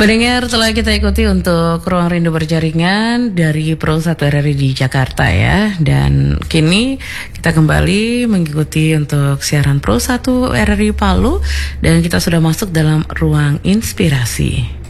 Pendengar, telah kita ikuti untuk Ruang Rindu Berjaringan dari Pro 1 RRI di Jakarta ya. Dan kini kita kembali mengikuti untuk siaran Pro 1 RRI Palu. Dan kita sudah masuk dalam Ruang Inspirasi.